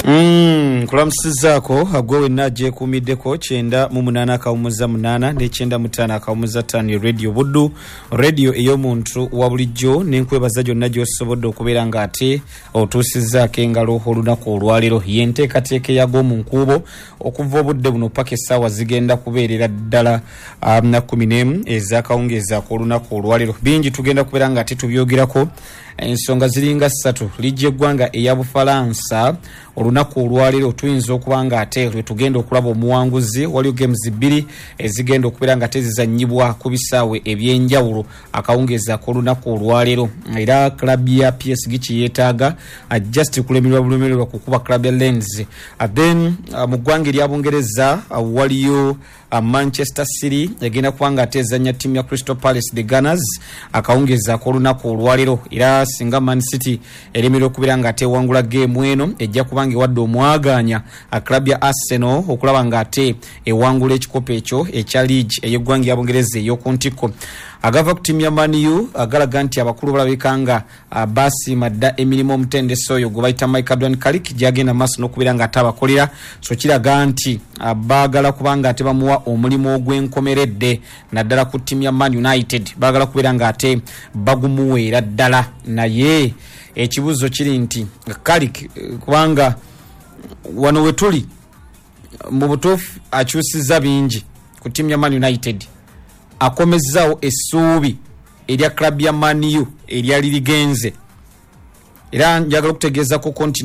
Kulamusizako agwewe naje kumiddeko 9:8 ne 9:5 radio buddu radio ey'omuntu wa bulijjo nenkwebaza gyonna gy'osobodde okubeera ng'ate otuusizzaako engalo olunaku olwaliro yenteekateeka yago mu nkuubo okuva obudde buno paka essaawa zigenda kubeerera ddala na 11 ez'akawungezaako olunaku olwaliro. Bingi tugenda kubeera ng'ate tubyogerako. Ensonga ziringa 3 lijja eggwanga eya Bufalansa olunaku olwaliro tuyinza okuba ng'ate lwe tugenda okulaba omuwanguzi. Waliwo games 2 ezigenda okubeera nga tezizannyibwa ku bisaawe ebyenjawulo akawungezaako olunaku olwaliro, era club ya PSG kiyeetaaga just kulemererwa bulemererwa kukuba club ya Lens. Then mu ggwanga erya Bungereza waliyo Manchester City egenda kuba nga atezanya timu ya Crystal Palace the Gunners akawungezaako olunaku olwaliro, era singa Man City eremererwa okubeera nga atewangula game eno ejja kuba nga ewadde omwaganya club ya Arsenal okulaba nga ate ewangula ekikopo ekyo ekya league ey'eggwanga ya Bungereza ey'okuntiko. Agava ku timu ya Man U agalaga nti abakulu balabika nga basiimadda emirimu omutendesi oyo gwe bayita Mike Adwan Kalik gyagenda maaso n'okubeera nga ate abakolera, so kiraga nti baagala kuba nga ate bamuwa omulimu ogw'enkomeredde naddala ku timu ya Man United, baagala kubeera nga ate bagumuweera ddala. Naye ekibuzo kiri nti Kalik kubanga wano we tuli mu butuufu akyusizza bingi ku timu ya Man United, akomezzaawo essuubi erya club ya Man U eryali ligenze, era njagala okutegeezako nti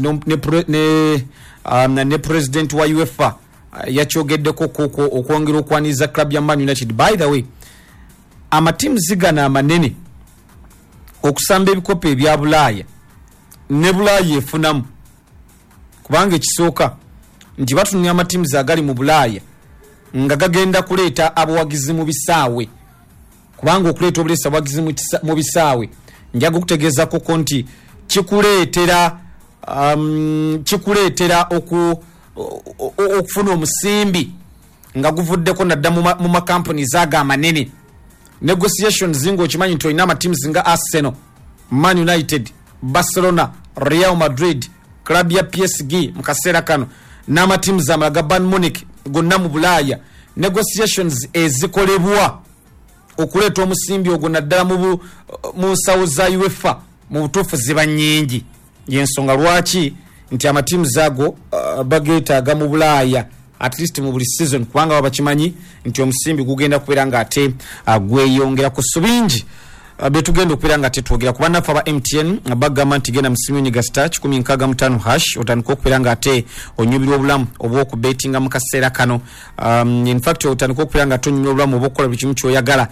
ne president wa UEFA yakyogeddeko kuko okwongera okwaniza club ya Man United. By the way, amatimu zigana amanene okusamba ebikopo ebya Bulaaya ne Bulaaya efunamu, kubanga ekisooka nti batunnya amatimu agali mu Bulaaya nga gagenda kuleeta abawagizi mu bisaawe, kubanga okuleeta obuleesa abawagizi mu bisaawe njaga okutegeezako nti kikuleetera okufuna omusimbi nga guvuddeko nadda mu makampanies aga amanene. Negotiations ng'okimanyi nti olina amatimu nga Arsenal, Man United, Barcelona, Real Madrid, club ya PSG mu kaseera kano n'amatimu amalala ga Bayern Munich gonna mu Bulaaya. Negotiations ezikolebwa okuleeta omusimbi ogwo naddala mu nsawo za UEFA mu butuufu ziba nnyingi. Y'ensonga lwaki nti amatimu ago bageetaaga mu Bulaaya at least mu buli season, kubanga baba kimanyi nti omusimbi gugenda kubeera nga ate gweyongera ku subingi betugenda okubeera nga tetwogera kuba naffe aba MTN bagamba nti genda musimu nyiga star 165# otandika okubeera nga ate onyubirwa obulamu oba okubetinga mu kaseera kano. In fact otandika okubeera nga tonyumira obulamu oba okukola buli kimu kyoyagala